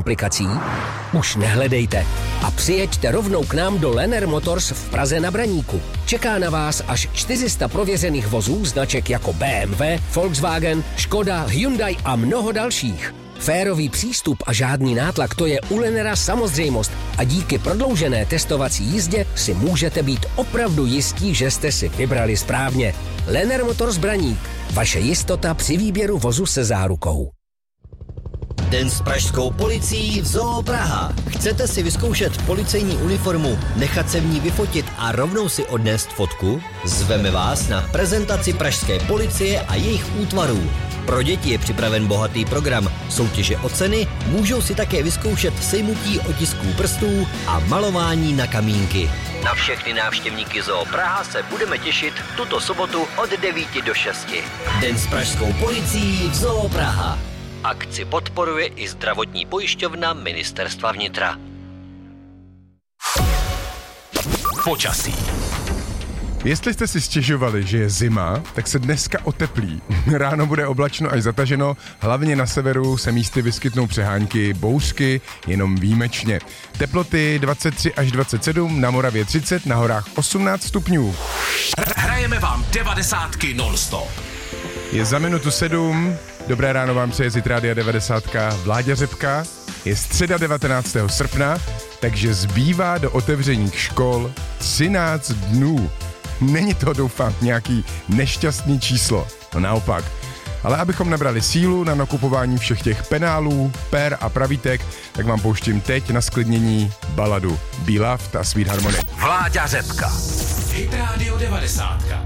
aplikací? Už nehledejte a přijeďte rovnou k nám do Lenner Motors v Praze na Braníku. Čeká na vás až 400 prověřených vozů značek jako BMW, Volkswagen, Škoda, Hyundai a mnoho dalších. Férový přístup a žádný nátlak, to je u Lennera samozřejmost a díky prodloužené testovací jízdě si můžete být opravdu jistí, že jste si vybrali správně. Lenner Motors Braník. Vaše jistota při výběru vozu se zárukou. Den s pražskou policií v Zoo Praha. Chcete si vyzkoušet policejní uniformu, nechat se v ní vyfotit a rovnou si odnést fotku? Zveme vás na prezentaci pražské policie a jejich útvarů. Pro děti je připraven bohatý program, soutěže o ceny, můžou si také vyzkoušet sejmutí otisků prstů a malování na kamínky. Na všechny návštěvníky Zoo Praha se budeme těšit tuto sobotu od 9 do 6. Den s pražskou policií v Zoo Praha. Akci podporuje i zdravotní pojišťovna Ministerstva vnitra. Počasí. Jestli jste si stěžovali, že je zima, tak se dneska oteplí. Ráno bude oblačno až zataženo, hlavně na severu se místy vyskytnou přehánky, bouřky, jenom výjimečně. Teploty 23 až 27, na Moravě 30, na horách 18 stupňů. Hrajeme vám 90 non-stop. Je za minutu 7, dobré ráno vám přeje z Rádia 90 Vláďa Řepka. Je středa 19. srpna, takže zbývá do otevření škol 13 dnů. Není to, doufám, nějaký nešťastný číslo, no naopak. Ale abychom nabrali sílu na nakupování všech těch penálů, per a pravítek, tak vám pouštím teď na sklidnění baladu Be Loved a Sweet Harmony. Vláďa Řepka. Hit Radio 90.